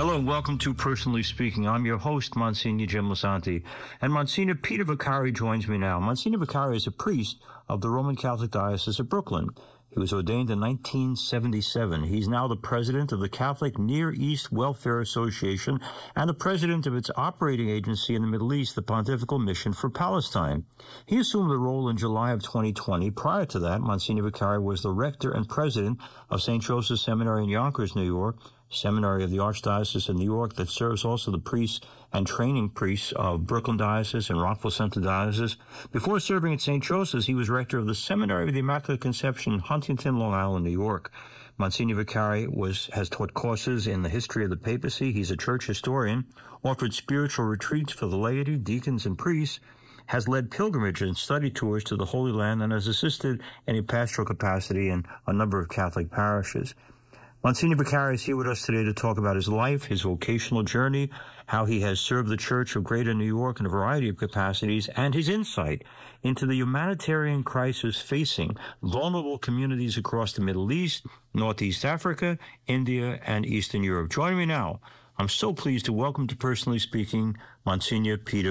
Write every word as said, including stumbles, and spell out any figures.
Hello and welcome to Personally Speaking. I'm your host, Monsignor Jim Lisanti, and Monsignor Peter Vicari joins me now. Monsignor Vicari is a priest of the Roman Catholic Diocese of Brooklyn. He was ordained in nineteen seventy-seven. He's now the president of the Catholic Near East Welfare Association and the president of its operating agency in the Middle East, the Pontifical Mission for Palestine. He assumed the role in July of twenty twenty. Prior to that, Monsignor Vicari was the rector and president of Saint Joseph's Seminary in Yonkers, New York, Seminary of the Archdiocese of New York that serves also the priests and training priests of Brooklyn Diocese and Rockville Centre Diocese. Before serving at Saint Joseph's, he was rector of the Seminary of the Immaculate Conception in Huntington, Long Island, New York. Monsignor Vicari was, has taught courses in the history of the papacy. He's a church historian, offered spiritual retreats for the laity, deacons, and priests, has led pilgrimage and study tours to the Holy Land, and has assisted in a pastoral capacity in a number of Catholic parishes. Monsignor Vicari is here with us today to talk about his life, his vocational journey, how he has served the Church of Greater New York in a variety of capacities, and his insight into the humanitarian crisis facing vulnerable communities across the Middle East, Northeast Africa, India, and Eastern Europe. Joining me now, I'm so pleased to welcome to Personally Speaking, Monsignor Peter